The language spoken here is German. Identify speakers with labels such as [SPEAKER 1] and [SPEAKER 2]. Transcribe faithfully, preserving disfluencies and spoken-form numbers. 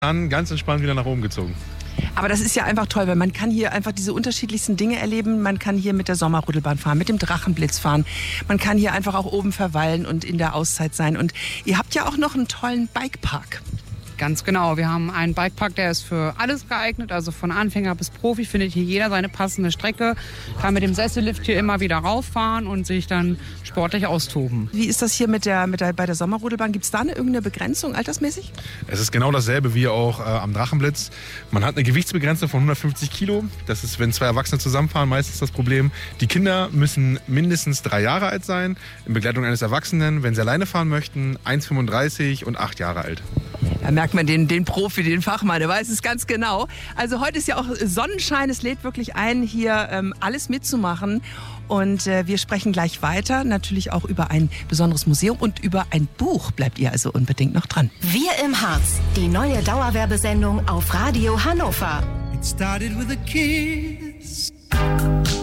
[SPEAKER 1] Dann ganz entspannt wieder nach oben gezogen.
[SPEAKER 2] Aber das ist ja einfach toll, weil man kann hier einfach diese unterschiedlichsten Dinge erleben. Man kann hier mit der Sommerrodelbahn fahren, mit dem Drachenblitz fahren. Man kann hier einfach auch oben verweilen und in der Auszeit sein. Und ihr habt ja auch noch einen tollen Bikepark.
[SPEAKER 3] Ganz genau. Wir haben einen Bikepark, der ist für alles geeignet. Also von Anfänger bis Profi findet hier jeder seine passende Strecke. Kann mit dem Sessellift hier immer wieder rauffahren und sich dann sportlich austoben.
[SPEAKER 2] Wie ist das hier mit der, mit der, bei der Sommerrodelbahn? Gibt es da eine, irgendeine Begrenzung altersmäßig?
[SPEAKER 1] Es ist genau dasselbe wie auch äh, am Drachenblitz. Man hat eine Gewichtsbegrenzung von hundertfünfzig Kilo. Das ist, wenn zwei Erwachsene zusammenfahren, meistens das Problem. Die Kinder müssen mindestens drei Jahre alt sein, in Begleitung eines Erwachsenen. Wenn sie alleine fahren möchten, eins Komma fünfunddreißig und acht Jahre alt.
[SPEAKER 2] Da merkt man den, den Profi, den Fachmann, der weiß es ganz genau. Also heute ist ja auch Sonnenschein, es lädt wirklich ein, hier ähm, alles mitzumachen. Und äh, wir sprechen gleich weiter, natürlich auch über ein besonderes Museum und über ein Buch. Bleibt ihr also unbedingt noch dran.
[SPEAKER 4] Wir im Harz, die neue Dauerwerbesendung auf Radio Hannover.
[SPEAKER 5] It started with a kiss.